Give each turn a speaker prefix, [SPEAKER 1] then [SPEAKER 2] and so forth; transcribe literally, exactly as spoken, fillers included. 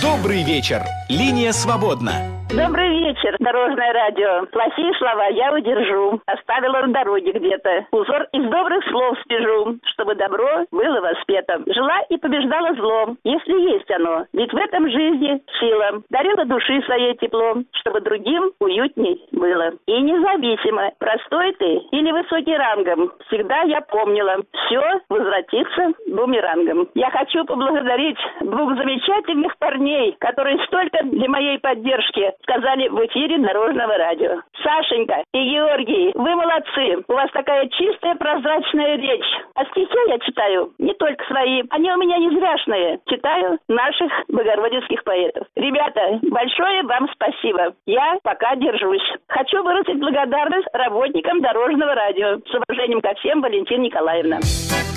[SPEAKER 1] Добрый вечер. Линия свободна.
[SPEAKER 2] Добрый вечер, Дорожное радио. Плохие слова я удержу. Оставила на дороге где-то. Узор из добрых слов спяжу, чтобы добро было воспето. Жила и побеждала зло, если есть оно. Ведь в этом жизни сила. Дарила души своей тепло, чтобы другим уютней было. И независимо, простой ты или высокий рангом, всегда я помнила, все возвратится бумерангом. Я хочу поблагодарить двух замечательных парней, которые столько для моей поддержки сказали в эфире Дорожного радио. Сашенька и Георгий, вы молодцы. У вас такая чистая, прозрачная речь. А стихи я читаю не только свои. Они у меня не зряшные. Читаю наших богородицких поэтов. Ребята, большое вам спасибо. Я пока держусь. Хочу выразить благодарность работникам Дорожного радио. С уважением ко всем, Валентина Николаевна.